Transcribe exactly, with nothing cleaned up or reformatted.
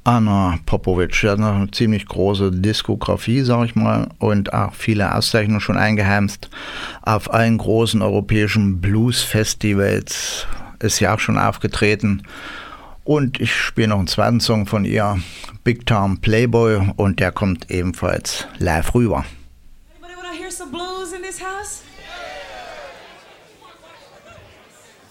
Anna Popovic. Sie hat noch eine ziemlich große Diskografie, sag ich mal, und auch viele Auszeichnungen schon eingeheimst. Auf allen großen europäischen Blues-Festivals ist sie auch schon aufgetreten. Und ich spiele noch einen zweiten Song von ihr, Big Time Playboy, und der kommt ebenfalls live rüber. Anybody wanna hear some blues in this house?